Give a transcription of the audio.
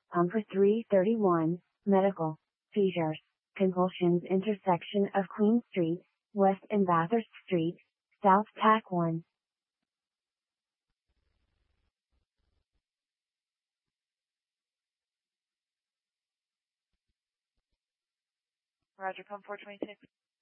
Pump for 331, medical, seizures, convulsions intersection of Queen Street, West and Bathurst Street, South TAC 1. Roger, pump 426.